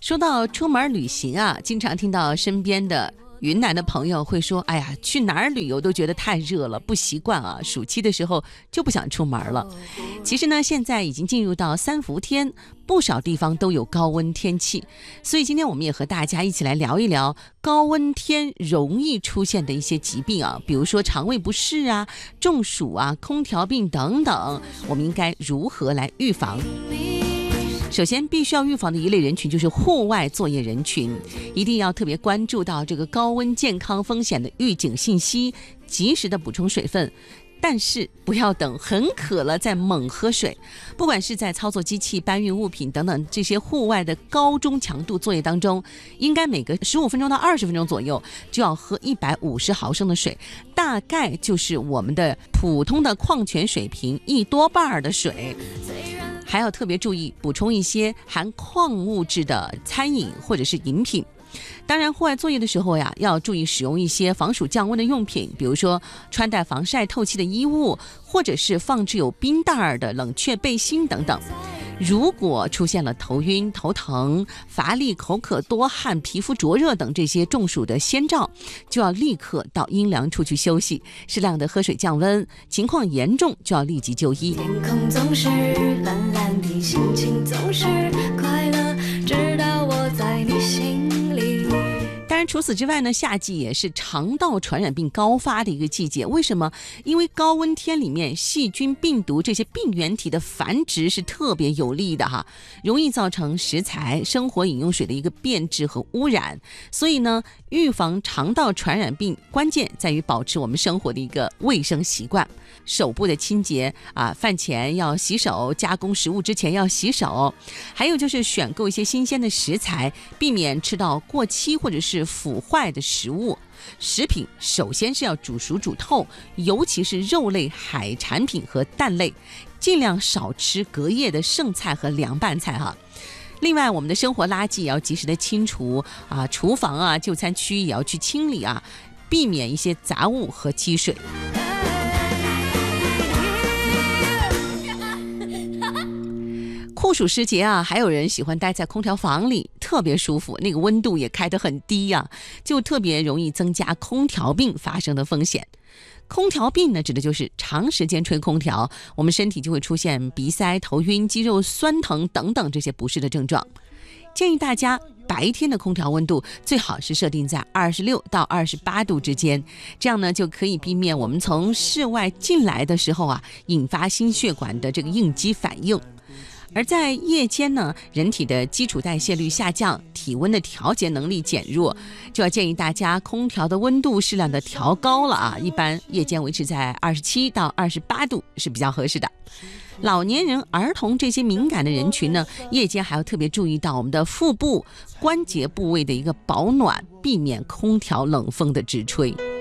说到出门旅行啊，经常听到身边的云南的朋友会说，哎呀，去哪儿旅游都觉得太热了，不习惯啊，暑期的时候就不想出门了。其实呢，现在已经进入到三伏天，不少地方都有高温天气，所以今天我们也和大家一起来聊一聊高温天容易出现的一些疾病啊，比如说肠胃不适啊、中暑啊、空调病等等，我们应该如何来预防？首先必须要预防的一类人群就是户外作业人群，一定要特别关注到这个高温健康风险的预警信息，及时的补充水分，但是不要等很渴了再猛喝水。不管是在操作机器、搬运物品等等这些户外的高中强度作业当中，应该每个15分钟到20分钟左右就要喝150毫升的水，大概就是我们的普通的矿泉水瓶1多半的水。还要特别注意补充一些含矿物质的餐饮或者是饮品。当然户外作业的时候呀，要注意使用一些防暑降温的用品，比如说穿戴防晒透气的衣物，或者是放置有冰袋的冷却背心等等。如果出现了头晕、头疼、乏力、口渴、多汗、皮肤灼热等这些中暑的先兆，就要立刻到阴凉处去休息，适量的喝水降温，情况严重就要立即就医。 天空总是蓝蓝的，心情总是快乐，直到我在你心里。 当然除此之外呢，夏季也是肠道传染病高发的一个季节。为什么？因为高温天里面细菌、病毒这些病原体的繁殖是特别有利的哈，容易造成食材、生活饮用水的一个变质和污染。所以呢，预防肠道传染病关键在于保持我们生活的一个卫生习惯，手部的清洁啊，饭前要洗手，加工食物之前要洗手，还有就是选购一些新鲜的食材，避免吃到过期或者是腐坏的食物。食品首先是要煮熟煮透，尤其是肉类、海产品和蛋类，尽量少吃隔夜的剩菜和凉拌菜哈。另外，我们的生活垃圾也要及时的清除啊，厨房啊、就餐区也要去清理啊，避免一些杂物和积水。酷暑时节啊，还有人喜欢待在空调房里，特别舒服，那个温度也开得很低啊，就特别容易增加空调病发生的风险。空调病呢，指的就是长时间吹空调，我们身体就会出现鼻塞、头晕、肌肉酸疼等等这些不适的症状。建议大家白天的空调温度最好是设定在26到28度之间，这样呢就可以避免我们从室外进来的时候啊，引发心血管的这个应激反应。而在夜间呢，人体的基础代谢率下降，体温的调节能力减弱，就要建议大家空调的温度适量的调高了啊，一般夜间维持在27到28度是比较合适的。老年人、儿童这些敏感的人群呢，夜间还要特别注意到我们的腹部关节部位的一个保暖，避免空调冷风的直吹。